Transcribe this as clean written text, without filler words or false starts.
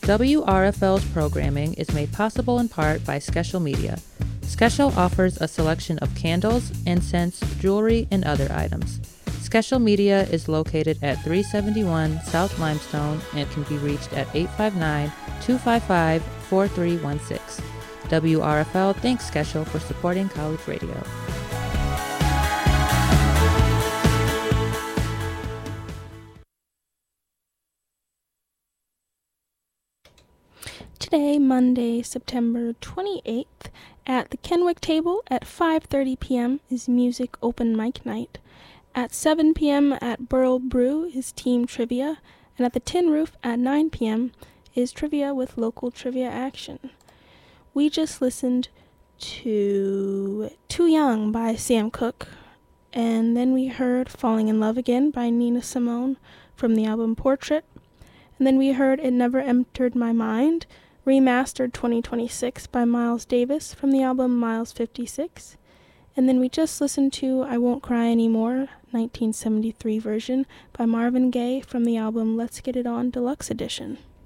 WRFL's programming is made possible in part by Skeshel Media. Skeshel offers a selection of candles, incense, jewelry, and other items. Skeshel Media is located at 371 South Limestone and can be reached at 859-255-4316. WRFL thanks Skeshel for supporting college radio. Today, Monday, September 28th, at the Kenwick Table at 5:30 p.m. is Music Open Mic Night. At 7 p.m. at Burl Brew is Team Trivia, and at the Tin Roof at 9 p.m. is Trivia with local trivia action. We just listened to Too Young by Sam Cooke, and then we heard Falling in Love Again by Nina Simone from the album Portrait, and then we heard It Never Entered My Mind, Remastered 2026 by Miles Davis from the album Miles 56. And then we just listened to I Won't Cry Anymore, 1973 version by Marvin Gaye from the album Let's Get It On Deluxe Edition.